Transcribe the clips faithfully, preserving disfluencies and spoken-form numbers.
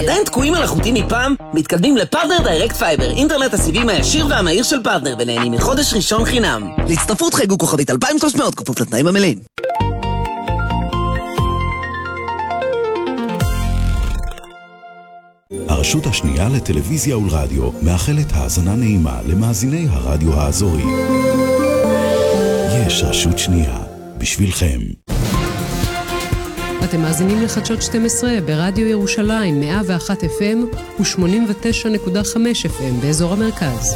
עדיין תקועים על החוטים מפעם? מתקדמים לפרטנר דיירקט פייבר, אינטרנט הסיבים הישיר והמהיר של פרטנר, ונהנים מחודש ראשון חינם. להצטרפות חייגו כוכבית אלפיים ושלוש מאות, כפוף לתנאים המלאים. הרשות השנייה לטלוויזיה ולרדיו מאחלת האזנה נעימה למאזיני הרדיו האזורי. יש רשות שנייה בשבילכם. אתם מאזינים לחדשות שתים עשרה ברדיו ירושלים מאה ואחת אף אם ו-שמונים ותשע נקודה חמש אף אם באזור המרכז.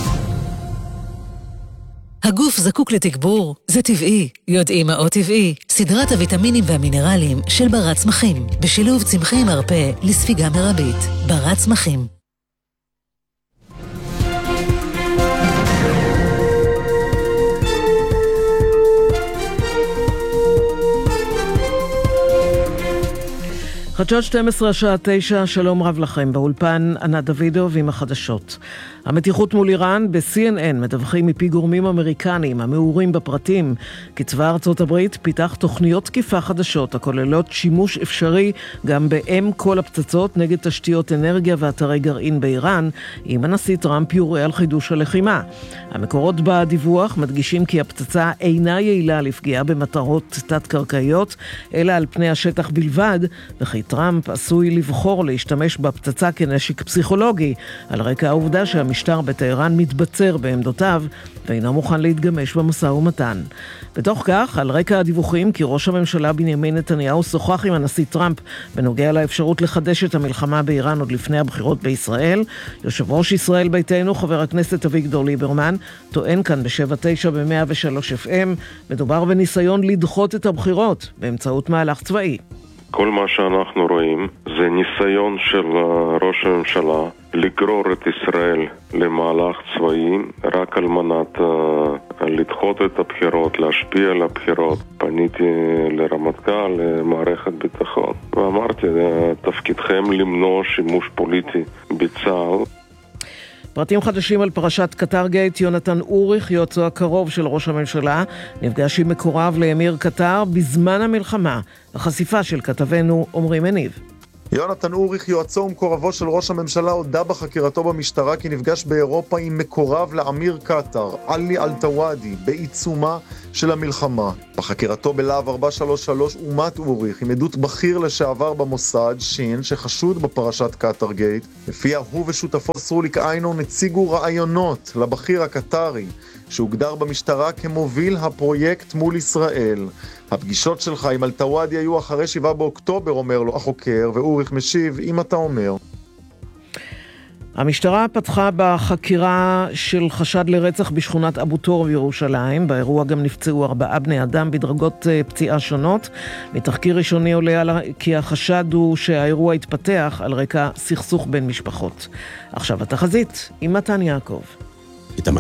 הגוף זקוק לתגבור, זה טבעי. יודעים מה עוד טבעי? סדרת הוויטמינים והמינרלים של ברת צמחים, בשילוב צמחי מרפא לספיגה מרבית. ברת צמחים. חדשות שתים עשרה השעה תשע, שלום רב לכם. באולפן ענת דוידוב עם החדשות. המתיחות מול איראן ב-סי אן אן מדווחים מפי גורמים אמריקניים המעורים בפרטים כי צבא ארצות הברית פיתח תוכניות תקיפה חדשות הכוללות שימוש אפשרי גם באם כל הפצצות נגד תשתיות אנרגיה ואתרי גרעין באיראן, אם הנשיא טראמפ יורה על חידוש הלחימה. המקורות בדיווח מדגישים כי הפצצה אינה יעילה לפגיעה במטרות תת-קרקעיות אלא על פני השטח בלבד, וכי טראמפ עשוי לבחור להשתמש בפצצה כנשק פסיכולוגי על רקע העובדה שהמשטר בטהרן מתבצר בעמדותיו ואינו מוכן להתגמש במשא ומתן. בתוך כך, על רקע הדיווחים כי ראש הממשלה בנימין נתניהו שוחח עם הנשיא טראמפ בנוגע לאפשרות לחדש את המלחמה באיראן עוד לפני הבחירות בישראל, יושב ראש ישראל ביתנו חבר הכנסת אביגדור ליברמן טוען כאן ב-שבע תשע ב-מאה ושלוש אף אם מדובר בניסיון לדחות את הבחירות באמצעות מהלך צבאי. כל מה שאנחנו רואים זה ניסיון של ראש הממשלה לגרור את ישראל למהלך צבאי רק על מנת uh, לדחות את הבחירות, להשפיע על הבחירות. פניתי לרמטכ"ל, למערכת ביטחון, ואמרתי, תפקידכם למנוע שימוש פוליטי בצה"ל. פרטים חדשים על פרשת קטר גייט. יונתן אוריך, יועצו הקרוב של ראש הממשלה, נפגש עם מקורב לאמיר קטר בזמן המלחמה. החשיפה של כתבנו עומרי מניב. יונתן אוריך, יועצו ומקורבו של ראש הממשלה, הודע בחקירתו במשטרה כי נפגש באירופה עם מקורב לאמיר קטר, עלי אלטוואדי, בעיצומה של המלחמה. בחקירתו בלהב ארבע שלוש שלוש אומת אוריך עם עדות בכיר לשעבר במוסד, שין, שחשוד בפרשת קטר גייט. לפיה הוא ושותפו סרוליק איינון הציגו רעיונות לבכיר הקטרי, שהוגדר במשטרה כמוביל הפרויקט מול ישראל. הפגישות שלך עם אלטוואדי היו אחרי שבעה באוקטובר, אומר לו החוקר, ואוריך משיב, אם אתה אומר. המשטרה פתחה בחקירה של חשד לרצח בשכונת אבו תור בירושלים. באירוע גם נפצעו ארבעה בני אדם בדרגות פציעה שונות. מתחקיר ראשוני עולה כי החשד הוא שהאירוע התפתח על רקע סכסוך בין משפחות. עכשיו התחזית עם מתן יעקב.